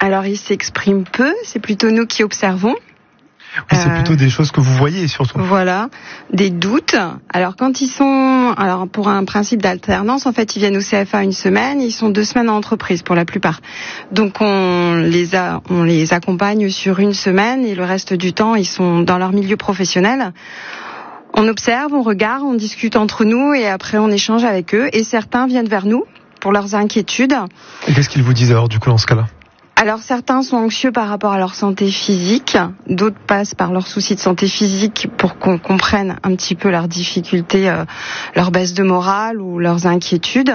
Alors ils s'expriment peu, c'est plutôt nous qui observons. Oui, c'est plutôt des choses que vous voyez surtout. Voilà, des doutes. Alors quand ils sont, alors pour un principe d'alternance, en fait, ils viennent au CFA une semaine, ils sont 2 semaines en entreprise pour la plupart. Donc on les accompagne sur une semaine et le reste du temps, ils sont dans leur milieu professionnel. On observe, on regarde, on discute entre nous et après on échange avec eux. Et certains viennent vers nous pour leurs inquiétudes. Et qu'est-ce qu'ils vous disent alors du coup dans ce cas-là ? Alors certains sont anxieux par rapport à leur santé physique, d'autres passent par leurs soucis de santé physique pour qu'on comprenne un petit peu leurs difficultés, leur baisse de morale ou leurs inquiétudes.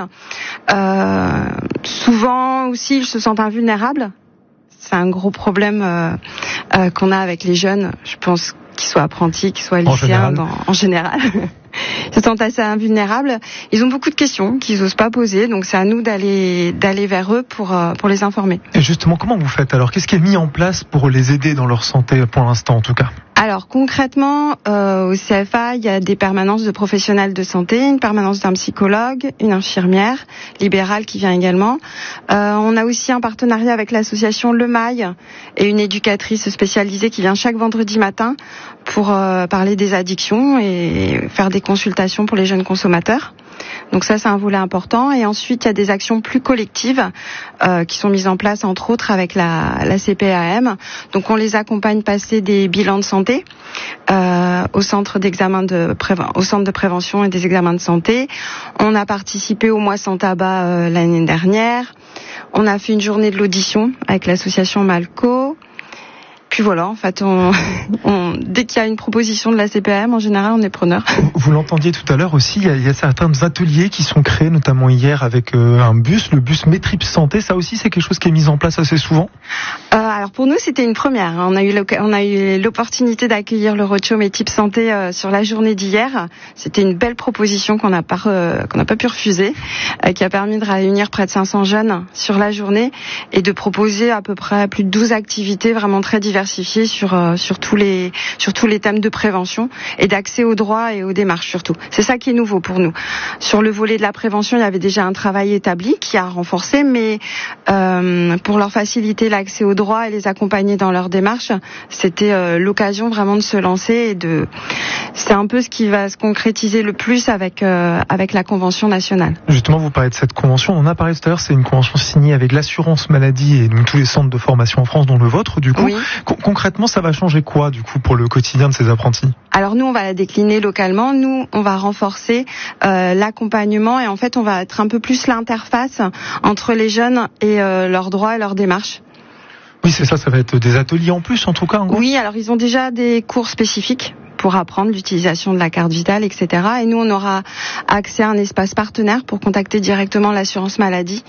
Souvent aussi ils se sentent invulnérables. C'est un gros problème qu'on a avec les jeunes, je pense, qu'ils soient apprentis, qu'ils soient lycéens en général. Ils se sentent assez invulnérables. Ils ont beaucoup de questions qu'ils n'osent pas poser, donc c'est à nous d'aller vers eux pour les informer. Et justement, comment vous faites alors ? Qu'est-ce qui est mis en place pour les aider dans leur santé pour l'instant en tout cas ? Alors concrètement, au CFA, il y a des permanences de professionnels de santé, une permanence d'un psychologue, une infirmière libérale qui vient également. On a aussi un partenariat avec l'association Le Mail et une éducatrice spécialisée qui vient chaque vendredi matin pour parler des addictions et faire des consultations pour les jeunes consommateurs. Donc ça, c'est un volet important. Et ensuite, il y a des actions plus collectives qui sont mises en place, entre autres, avec la CPAM. Donc on les accompagne passer des bilans de santé au centre de prévention et des examens de santé. On a participé au mois sans tabac l'année dernière. On a fait une journée de l'audition avec l'association Malco. Puis voilà, en fait, dès qu'il y a une proposition de la CPAM, en général, on est preneur. Vous l'entendiez tout à l'heure aussi, il y a certains ateliers qui sont créés, notamment hier avec un bus, le bus Métrip Santé. Ça aussi, c'est quelque chose qui est mis en place assez souvent. Alors pour nous, c'était une première. On a eu l'opportunité d'accueillir le roadshow Métrip Santé sur la journée d'hier. C'était une belle proposition qu'on n'a pas pu refuser, qui a permis de réunir près de 500 jeunes sur la journée et de proposer à peu près plus de 12 activités vraiment très diversifiées sur tous les thèmes de prévention et d'accès aux droits et aux démarches surtout. C'est ça qui est nouveau pour nous. Sur le volet de la prévention, il y avait déjà un travail établi qui a renforcé, mais pour leur faciliter l'accès aux droits et les accompagner dans leur démarche, c'était l'occasion vraiment de se lancer c'est un peu ce qui va se concrétiser le plus avec la convention nationale. Justement, vous parlez de cette convention, on en a parlé tout à l'heure, c'est une convention signée avec l'assurance maladie et donc tous les centres de formation en France, dont le vôtre du coup. Oui. Concrètement, ça va changer quoi du coup pour le quotidien de ces apprentis ? Alors nous, on va la décliner localement. Nous, on va renforcer l'accompagnement et en fait, on va être un peu plus l'interface entre les jeunes et leurs droits et leurs démarches. Oui, c'est ça, ça va être des ateliers en plus en tout cas. En gros. Oui, alors ils ont déjà des cours spécifiques pour apprendre l'utilisation de la carte vitale, etc. Et nous, on aura accès à un espace partenaire pour contacter directement l'assurance maladie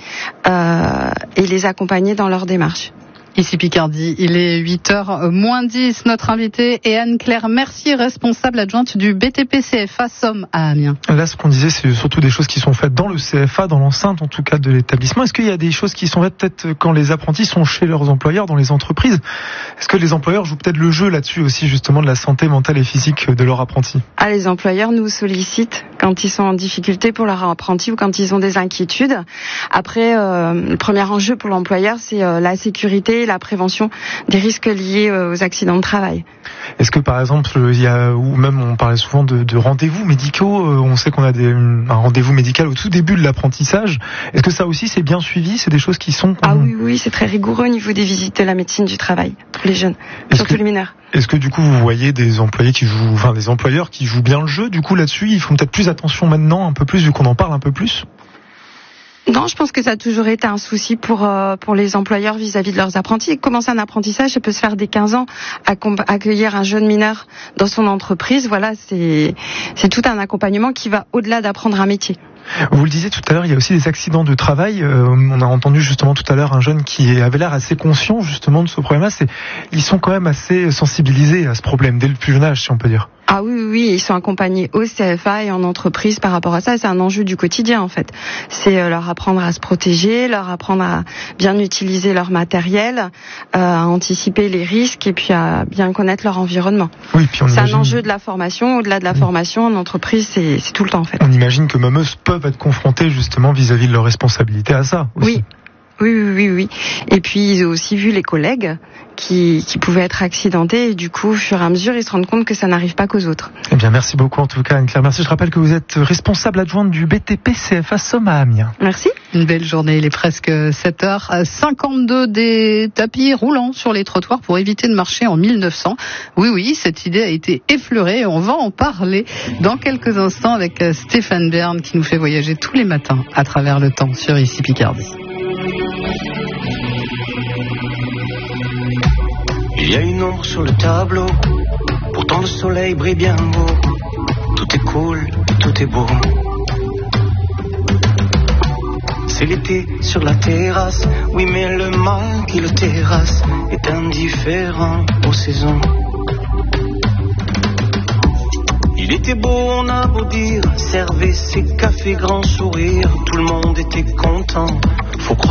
et les accompagner dans leur démarche. Ici Picardie, il est 8h-10. Notre invitée est Anne-Claire Mercier, responsable adjointe du BTP CFA Somme à Amiens. Là, ce qu'on disait, c'est surtout des choses qui sont faites dans le CFA, dans l'enceinte en tout cas de l'établissement. Est-ce qu'il y a des choses qui sont faites peut-être quand les apprentis sont chez leurs employeurs, dans les entreprises ? Est-ce que les employeurs jouent peut-être le jeu là-dessus aussi, justement, de la santé mentale et physique de leurs apprentis ? Les employeurs nous sollicitent quand ils sont en difficulté pour leurs apprentis ou quand ils ont des inquiétudes. Après, le premier enjeu pour l'employeur, c'est la sécurité, la prévention des risques liés aux accidents de travail. Est-ce que par exemple, il y a, ou même on parlait souvent de rendez-vous médicaux, on sait qu'on a un rendez-vous médical au tout début de l'apprentissage. Est-ce que ça aussi c'est bien suivi ? C'est des choses qui sont... Oui, c'est très rigoureux au niveau des visites de la médecine du travail pour les jeunes, surtout les mineurs. Est-ce que du coup vous voyez des employeurs qui jouent bien le jeu du coup là-dessus ? Ils font peut-être plus attention maintenant, un peu plus, vu qu'on en parle un peu plus ? Non, je pense que ça a toujours été un souci pour les employeurs vis-à-vis de leurs apprentis. Commencer un apprentissage, ça peut se faire dès 15 ans. Accueillir un jeune mineur dans son entreprise, voilà, c'est tout un accompagnement qui va au-delà d'apprendre un métier. Vous le disiez tout à l'heure, il y a aussi des accidents de travail. On a entendu justement tout à l'heure un jeune qui avait l'air assez conscient justement de ce problème-là. Ils sont quand même assez sensibilisés à ce problème dès le plus jeune âge, si on peut dire. Oui, ils sont accompagnés au CFA et en entreprise par rapport à ça. C'est un enjeu du quotidien en fait. C'est leur apprendre à se protéger, leur apprendre à bien utiliser leur matériel, à anticiper les risques et puis à bien connaître leur environnement. Oui, puis c'est un enjeu de la formation. Au-delà de la formation, en entreprise, c'est tout le temps en fait. On imagine que même eux peuvent être confrontés justement vis-à-vis de leur responsabilité à ça aussi. Oui. Oui. Et puis ils ont aussi vu les collègues qui pouvaient être accidentés et du coup, au fur et à mesure, ils se rendent compte que ça n'arrive pas qu'aux autres. Eh bien, merci beaucoup en tout cas Anne-Claire. Merci, je rappelle que vous êtes responsable adjointe du BTP CFA Somme à Amiens. Merci. Une belle journée, il est presque 7h52, des tapis roulants sur les trottoirs pour éviter de marcher en 1900. Oui, cette idée a été effleurée, on va en parler dans quelques instants avec Stéphane Bern qui nous fait voyager tous les matins à travers le temps sur Ici Picardie. Il y a une ombre sur le tableau, pourtant le soleil brille bien beau. Tout est cool, tout est beau. C'est l'été sur la terrasse, oui mais le mal qui le terrasse est indifférent aux saisons. Il était beau, on a beau dire, servait ses cafés grand sourire, tout le monde était content, faut croire.